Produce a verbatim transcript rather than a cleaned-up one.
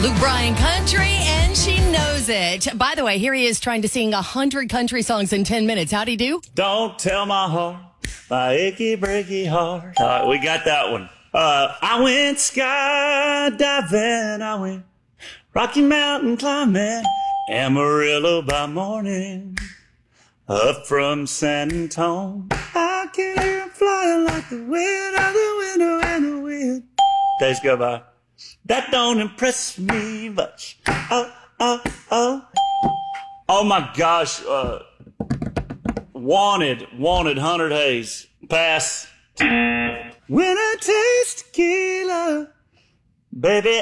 Luke Bryan Country, and she knows it. By the way, here he is trying to sing one hundred country songs in ten minutes. How'd he do? Don't tell my heart, my achy breaky heart. All right, we got that one. Uh, I went skydiving, I went Rocky Mountain climbing, Amarillo by morning, up from San Antonio. I can hear him flying like the wind out the window and the wind. Days go by. That don't impress me much. Oh, oh, oh. Oh my gosh. Uh, wanted, wanted Hunter Hayes. Pass. When I taste tequila, baby,